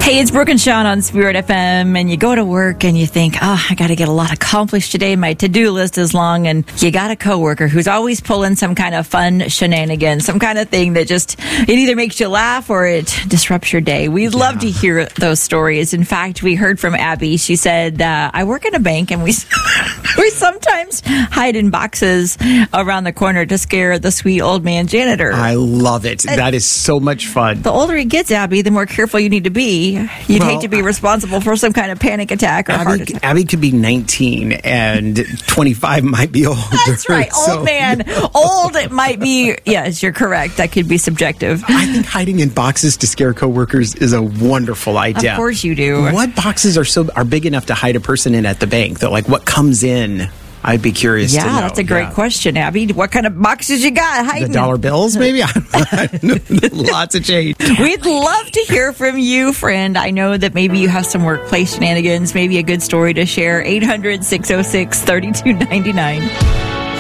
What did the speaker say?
Hey, it's Brooke and Sean on Spirit FM, and you go to work and you think, I got to get a lot accomplished today. My to-do list is long, and you got a coworker who's always pulling some kind of fun shenanigan, some kind of thing that just, it either makes you laugh or it disrupts your day. We'd love to hear those stories. In fact, we heard from Abby. She said, I work in a bank, and we sometimes hide in boxes around the corner to scare the sweet old man janitor. I love it. That is so much fun. The older he gets, Abby, the more careful you need to be. You'd hate to be responsible for some kind of panic attack or heart attack. Abby could be 19 and 25 might be older. That's right. Old man. Old, it might be. Yes, you're correct. That could be subjective. I think hiding in boxes to scare coworkers is a wonderful idea. Of course you do. What boxes are big enough to hide a person in at the bank? Though, like, what comes in? I'd be curious to know. Yeah, that's a great question, Abby. What kind of boxes you got hiding? The dollar bills, maybe? Lots of change. We'd love to hear from you, friend. I know that maybe you have some workplace shenanigans, maybe a good story to share. 800-606-3299.